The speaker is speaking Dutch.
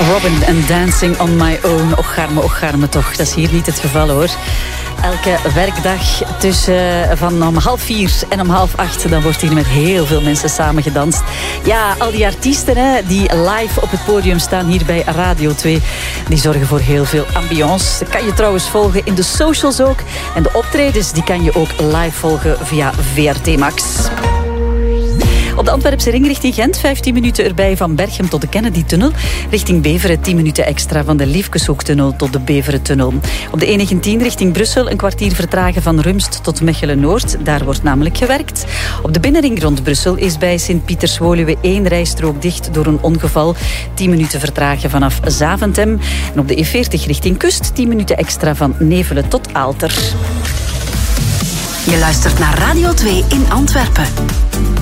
Robin en Dancing on My Own. Och garme toch. Dat is hier niet het geval hoor. Elke werkdag van om 3:30 en om 7:30... dan wordt hier met heel veel mensen samen gedanst. Ja, al die artiesten hè, die live op het podium staan hier bij Radio 2... die zorgen voor heel veel ambiance. Dat kan je trouwens volgen in de socials ook. En de optredens die kan je ook live volgen via VRT Max. Op de Antwerpse ring richting Gent, 15 minuten erbij van Berchem tot de Kennedy-tunnel. Richting Beveren 10 minuten extra van de Liefkeshoektunnel tot de Beveren-tunnel. Op de E19 richting Brussel een kwartier vertragen van Rumst tot Mechelen-Noord. Daar wordt namelijk gewerkt. Op de binnenring rond Brussel is bij Sint-Pieters-Woluwe 1 rijstrook dicht door een ongeval. 10 minuten vertragen vanaf Zaventem. En op de E40 richting Kust 10 minuten extra van Nevelen tot Aalter. Je luistert naar Radio 2 in Antwerpen.